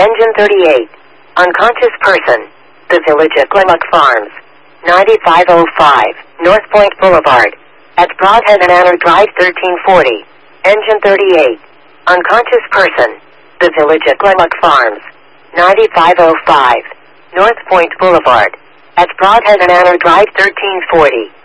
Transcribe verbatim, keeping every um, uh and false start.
Engine thirty-eight. Unconscious person. The Village at Glenmuck Farms. ninety-five oh five, North Point Boulevard. At Broadhead and Anner Drive thirteen forty. Engine thirty-eight. Unconscious person. The Village at Glenmuck Farms. ninety-five oh five, North Point Boulevard. At Broadhead and Anner Drive thirteen forty.